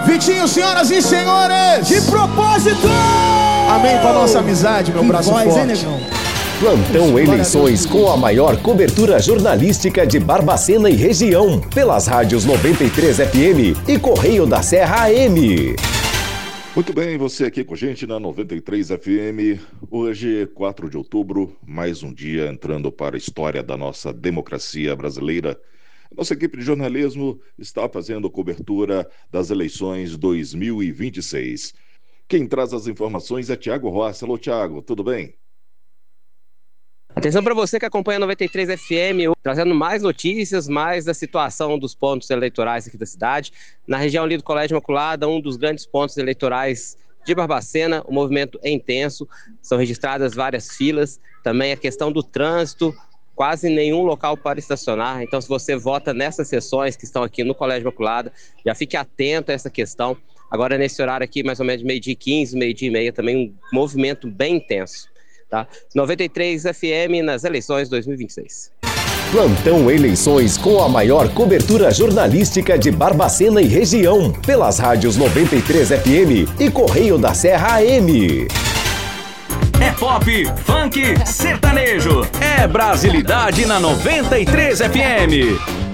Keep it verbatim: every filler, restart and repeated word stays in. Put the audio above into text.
Vitinho, senhoras e senhores, de propósito! Amém pra nossa amizade, meu que braço voz, forte. hein, negão? Plantão Eleições com a maior cobertura jornalística de Barbacena e região, pelas rádios noventa e três F M e Correio da Serra A M. Muito bem, você aqui com a gente na noventa e três F M. Hoje, quatro de outubro, mais um dia entrando para a história da nossa democracia brasileira. Nossa equipe de jornalismo está fazendo cobertura das eleições dois mil e vinte e seis. Quem traz as informações é Tiago Rossi. Alô, Tiago, tudo bem? Atenção para você que acompanha a noventa e três F M, trazendo mais notícias, mais da situação dos pontos eleitorais aqui da cidade. Na região ali do Colégio Imaculada, um dos grandes pontos eleitorais de Barbacena, o movimento é intenso, são registradas várias filas, também a questão do trânsito, quase nenhum local para estacionar. Então, se você vota nessas sessões que estão aqui no Colégio Imaculada, já fique atento a essa questão. Agora, nesse horário aqui, mais ou menos meio-dia e quinze, meio-dia e meia, também um movimento bem intenso. Tá? noventa e três F M nas eleições dois mil e vinte e seis. Plantão Eleições com a maior cobertura jornalística de Barbacena e região, pelas rádios noventa e três F M e Correio da Serra A M. É pop, funk, sertanejo, é brasilidade na noventa e três F M.